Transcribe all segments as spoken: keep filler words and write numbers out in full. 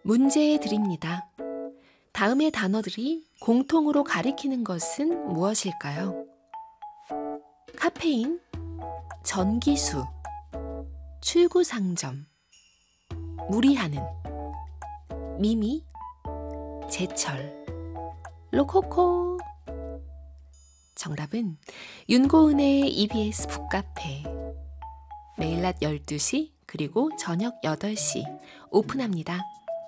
문제 드립니다. 다음의 단어들이 공통으로 가리키는 것은 무엇일까요? 카페인, 전기수, 출구상점, 무리하는, 미미, 제철, 로코코. 정답은 윤고은의 이비에스 북카페. 매일 낮 열두 시 그리고 저녁 여덟 시 오픈합니다.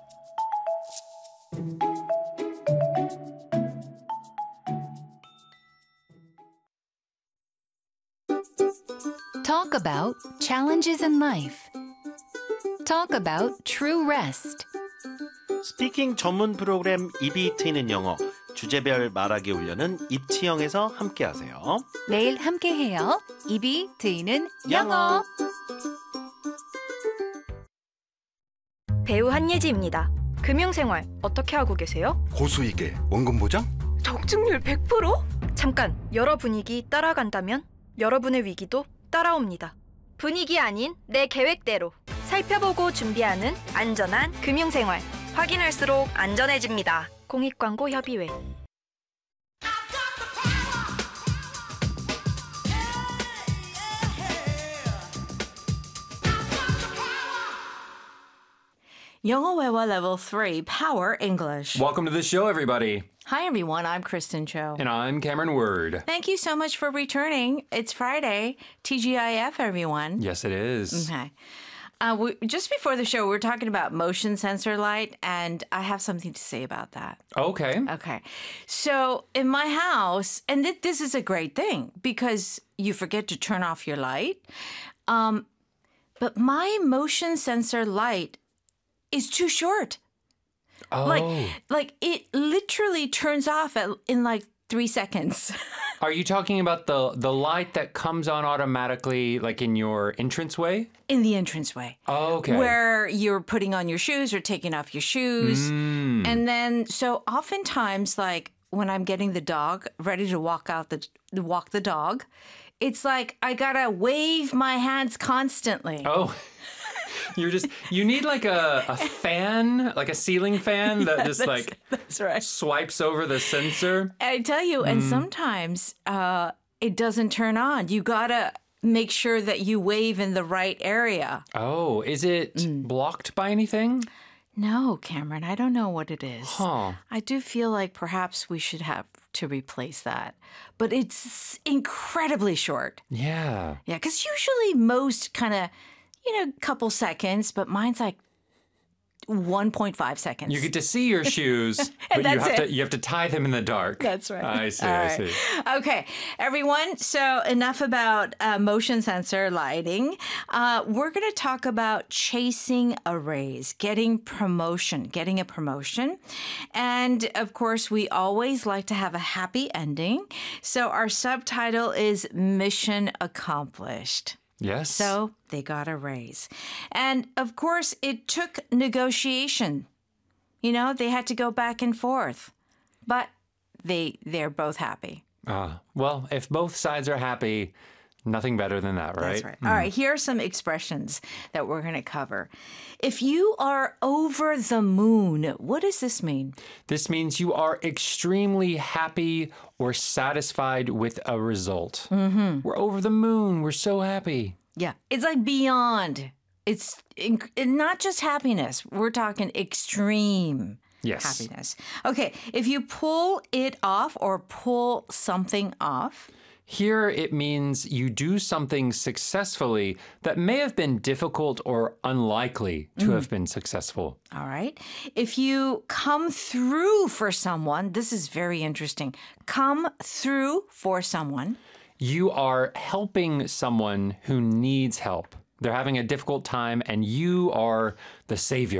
Talk about challenges in life. Talk about true rest. 스피킹 전문 프로그램 입이 트이는 영어 주제별 말하기 훈련은 입치형에서 함께하세요. 매일 함께해요. 입이 트이는 영어. 배우 한예지입니다. 금융생활 어떻게 하고 계세요? 고수익에 원금 보장? 적중률 백 퍼센트? 잠깐, 여러 분위기 따라간다면 여러분의 위기도 따라옵니다. 분위기 아닌 내 계획대로 살펴보고 준비하는 안전한 금융생활. 확인할수록 안전해집니다. 공익광고협의회. 영어 회화 Level three, Power English. Welcome to the show, everybody. Hi, everyone. I'm Kristen Cho. And I'm Cameron Word. Thank you so much for returning. It's Friday. T G I F, everyone. Yes, it is. Okay. Uh, we, just before the show, we were talking about motion sensor light, and I have something to say about that. Okay. Okay. So in my house, and th- this is a great thing because you forget to turn off your light. Um, but my motion sensor light is too short. Oh. Like, like it literally turns off at, in like three seconds. Are you talking about the, the light that comes on automatically, like in your entranceway? In the entranceway. Oh, okay. Where you're putting on your shoes or taking off your shoes. Mm. And then, so oftentimes, like when I'm getting the dog ready to walk out the, walk the dog, it's like I gotta wave my hands constantly. Oh. You're just, you need like a, a fan, like a ceiling fan that Yeah, just that's, like that's right. swipes over the sensor. I tell you, and sometimes uh, it doesn't turn on. You gotta make sure that you wave in the right area. Oh, is it blocked by anything? No, Cameron, I don't know what it is. Huh. I do feel like perhaps we should have to replace that. But it's incredibly short. Yeah. Yeah, because usually most kind of, you know, couple seconds, but mine's like one point five seconds. You get to see your shoes, but you that's have it. to you have to tie them in the dark. That's right. I see, All I right. see. Okay, everyone. So enough about uh, motion sensor lighting. Uh, we're going to talk about chasing a raise, getting promotion, getting a promotion. And of course, we always like to have a happy ending. So our subtitle is Mission Accomplished. Yes. So they got a raise. And of course, it took negotiation. You know, they had to go back and forth. But they they're both happy. Uh, well, if both sides are happy, nothing better than that, right? That's right. All right, here are some expressions that we're going to cover. If you are over the moon, what does this mean? This means you are extremely happy or satisfied with a result. Mm-hmm. We're over the moon. We're so happy. Yeah, it's like beyond. It's inc- not just happiness. We're talking extreme Yes. happiness. Okay, if you pull it off or pull something off. Here it means you do something successfully that may have been difficult or unlikely to have been successful. All right. If you come through for someone, this is very interesting. Come through for someone. You are helping someone who needs help. They're having a difficult time and you are the savior.